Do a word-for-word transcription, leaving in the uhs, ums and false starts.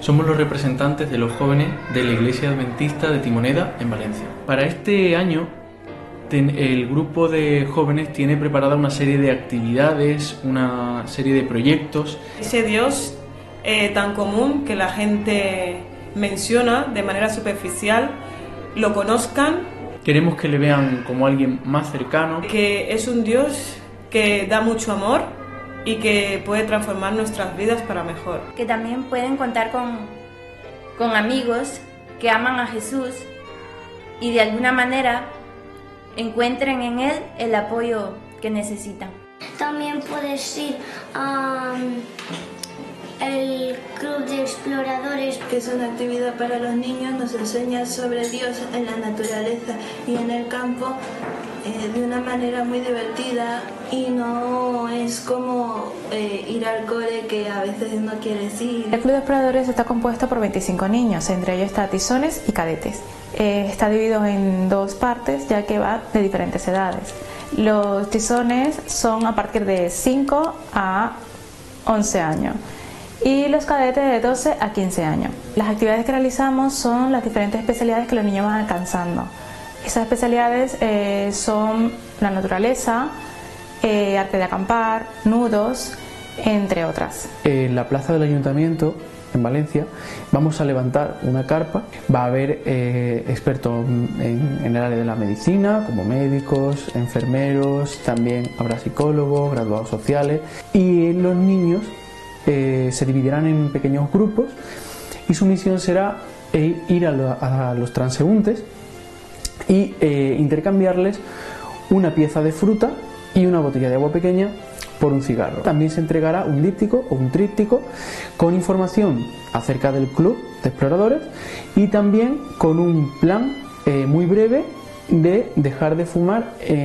Somos los representantes de los jóvenes de la Iglesia Adventista de Timoneda en Valencia. Para este año el grupo de jóvenes tiene preparada una serie de actividades, una serie de proyectos. Ese Dios eh, tan común que la gente menciona de manera superficial, lo conozcan. Queremos que le vean como alguien más cercano. Que es un Dios que da mucho amor y que puede transformar nuestras vidas para mejor. Que también pueden contar con, con amigos que aman a Jesús y de alguna manera encuentren en Él el apoyo que necesitan. También puedes ir a el Club de Exploradores, que es una actividad para los niños, nos enseña sobre Dios en la naturaleza y en el campo eh, de una manera muy divertida, y no es como eh, ir al cole que a veces no quieres ir. El Club de Exploradores está compuesto por veinticinco niños, entre ellos está tizones y cadetes. Eh, está dividido en dos partes ya que va de diferentes edades. Los tizones son a partir de cinco a once años y los cadetes de doce a quince años. Las actividades que realizamos son las diferentes especialidades que los niños van alcanzando. Esas especialidades eh, son la naturaleza, eh, arte de acampar, nudos, entre otras. En la plaza del Ayuntamiento, en Valencia, vamos a levantar una carpa. Va a haber eh, expertos en, en el área de la medicina, como médicos, enfermeros, también habrá psicólogos, graduados sociales, y los niños eh, se dividirán en pequeños grupos y su misión será eh, ir a, lo, a los transeúntes y eh, intercambiarles una pieza de fruta y una botella de agua pequeña por un cigarro. También se entregará un díptico o un tríptico con información acerca del Club de Exploradores y también con un plan eh, muy breve de dejar de fumar. Eh,